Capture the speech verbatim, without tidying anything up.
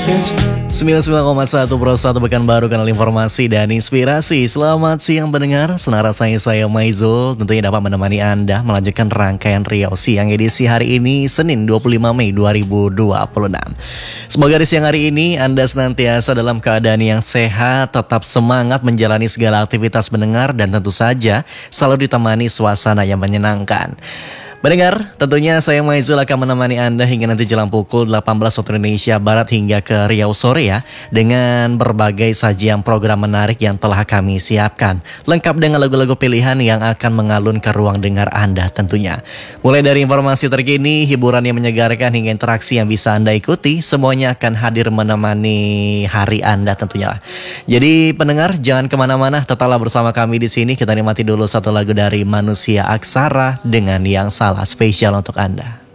sembilan puluh sembilan koma satu Pro satu Pekanbaru, kanal informasi dan inspirasi. Selamat siang pendengar, senara saya saya Maizul tentunya dapat menemani Anda melanjutkan rangkaian Riau Siang edisi hari ini Senin dua puluh lima Mei dua ribu dua puluh enam. Semoga di siang hari ini Anda senantiasa dalam keadaan yang sehat, tetap semangat menjalani segala aktivitas mendengar, dan tentu saja selalu ditemani suasana yang menyenangkan. Mendengar, tentunya saya Maizul akan menemani Anda hingga nanti jelang pukul delapan belas waktu Indonesia Barat hingga ke Riau sore ya, dengan berbagai sajian program menarik yang telah kami siapkan, lengkap dengan lagu-lagu pilihan yang akan mengalun ke ruang dengar Anda tentunya. Mulai dari informasi terkini, hiburan yang menyegarkan hingga interaksi yang bisa Anda ikuti, semuanya akan hadir menemani hari Anda tentunya. Jadi pendengar, jangan kemana-mana, tetaplah bersama kami di sini. Kita nikmati dulu satu lagu dari Manusia Aksara dengan Yang Salah, spesial untuk Anda.